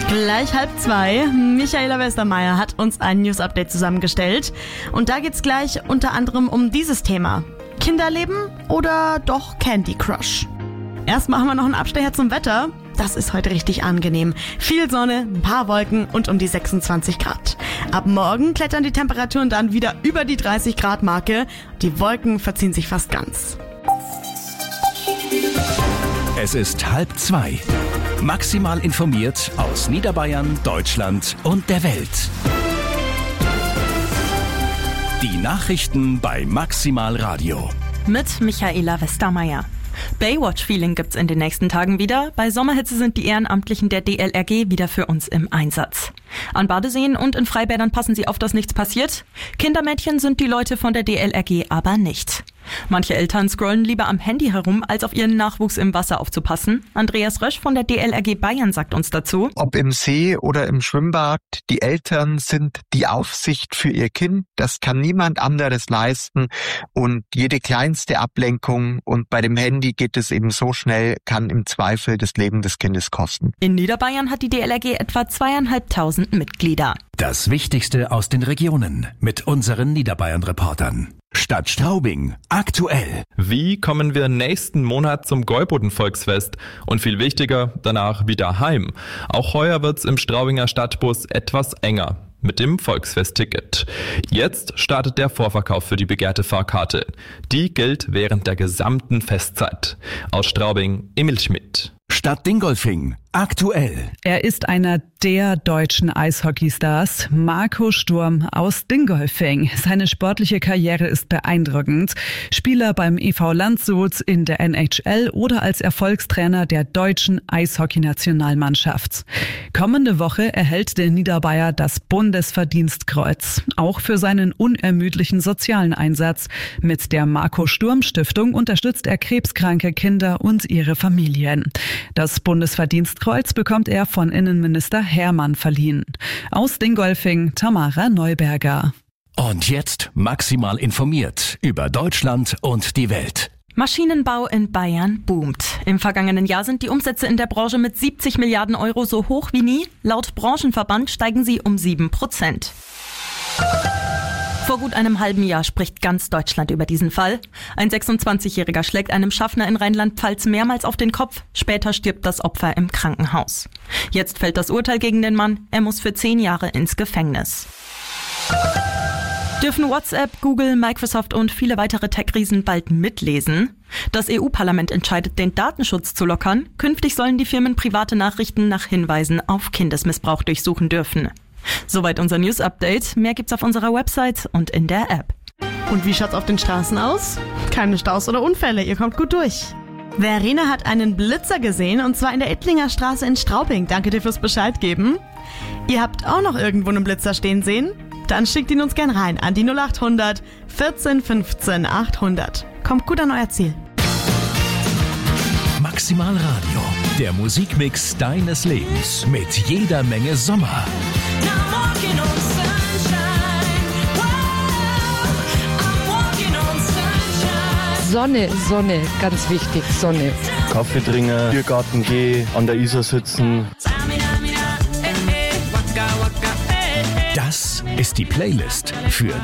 Gleich 1:30. Michaela Westermeier hat uns ein News-Update zusammengestellt. Und da geht's gleich unter anderem um dieses Thema. Kinderleben oder doch Candy Crush? Erst machen wir noch einen Abstecher zum Wetter. Das ist heute richtig angenehm. Viel Sonne, ein paar Wolken und um die 26 Grad. Ab morgen klettern die Temperaturen dann wieder über die 30 Grad Marke. Die Wolken verziehen sich fast ganz. Es ist 1:30. Maximal informiert aus Niederbayern, Deutschland und der Welt. Die Nachrichten bei Maximal Radio. Mit Michaela Westermeier. Baywatch-Feeling gibt's in den nächsten Tagen wieder. Bei Sommerhitze sind die Ehrenamtlichen der DLRG wieder für uns im Einsatz. An Badeseen und in Freibädern passen sie auf, dass nichts passiert. Kindermädchen sind die Leute von der DLRG aber nicht. Manche Eltern scrollen lieber am Handy herum, als auf ihren Nachwuchs im Wasser aufzupassen. Andreas Rösch von der DLRG Bayern sagt uns dazu: Ob im See oder im Schwimmbad, die Eltern sind die Aufsicht für ihr Kind. Das kann niemand anderes leisten. Und jede kleinste Ablenkung, und bei dem Handy geht es eben so schnell, kann im Zweifel das Leben des Kindes kosten. In Niederbayern hat die DLRG etwa 2.500 Mitglieder. Das Wichtigste aus den Regionen mit unseren Niederbayern-Reportern. Stadt Straubing, aktuell. Wie kommen wir nächsten Monat zum Gäuboden-Volksfest? Und viel wichtiger, danach wieder heim. Auch heuer wird's im Straubinger Stadtbus etwas enger mit dem Volksfestticket. Jetzt startet der Vorverkauf für die begehrte Fahrkarte. Die gilt während der gesamten Festzeit. Aus Straubing, Emil Schmidt. Stadt Dingolfing, aktuell. Er ist einer der deutschen Eishockeystars, Marco Sturm aus Dingolfing. Seine sportliche Karriere ist beeindruckend. Spieler beim EV Landshut, in der NHL oder als Erfolgstrainer der deutschen Eishockeynationalmannschaft. Kommende Woche erhält der Niederbayer das Bundesverdienstkreuz. Auch für seinen unermüdlichen sozialen Einsatz. Mit der Marco Sturm Stiftung unterstützt er krebskranke Kinder und ihre Familien. Das Bundesverdienstkreuz bekommt er von Innenminister Hermann verliehen. Aus Dingolfing, Tamara Neuberger. Und jetzt maximal informiert über Deutschland und die Welt. Maschinenbau in Bayern boomt. Im vergangenen Jahr sind die Umsätze in der Branche mit 70 Milliarden Euro so hoch wie nie. Laut Branchenverband steigen sie um 7%. Vor gut einem halben Jahr spricht ganz Deutschland über diesen Fall. Ein 26-Jähriger schlägt einem Schaffner in Rheinland-Pfalz mehrmals auf den Kopf. Später stirbt das Opfer im Krankenhaus. Jetzt fällt das Urteil gegen den Mann. Er muss für 10 Jahre ins Gefängnis. Dürfen WhatsApp, Google, Microsoft und viele weitere Tech-Riesen bald mitlesen? Das EU-Parlament entscheidet, den Datenschutz zu lockern. Künftig sollen die Firmen private Nachrichten nach Hinweisen auf Kindesmissbrauch durchsuchen dürfen. Soweit unser News-Update. Mehr gibt's auf unserer Website und in der App. Und wie schaut's auf den Straßen aus? Keine Staus oder Unfälle, ihr kommt gut durch. Verena hat einen Blitzer gesehen, und zwar in der Ettlinger Straße in Straubing. Danke dir fürs Bescheid geben. Ihr habt auch noch irgendwo einen Blitzer stehen sehen? Dann schickt ihn uns gern rein an die 0800 14 15 800. Kommt gut an euer Ziel. Maximal Radio, der Musikmix deines Lebens mit jeder Menge Sommer. Sonne, Sonne, ganz wichtig, Sonne. Kaffee trinken, Biergarten gehen, an der Isar sitzen. Das ist die Playlist für